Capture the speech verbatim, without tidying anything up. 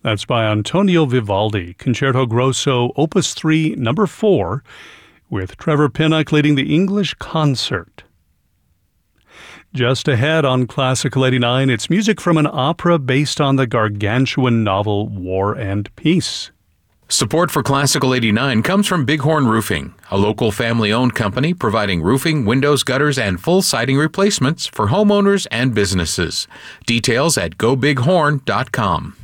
That's by Antonio Vivaldi, Concerto Grosso, Opus three, number four, with Trevor Pinnock leading the English concert. Just ahead on Classical eighty-nine, it's music from an opera based on the gargantuan novel War and Peace. Support for Classical eighty-nine comes from Bighorn Roofing, a local family-owned company providing roofing, windows, gutters, and full siding replacements for homeowners and businesses. Details at go bighorn dot com.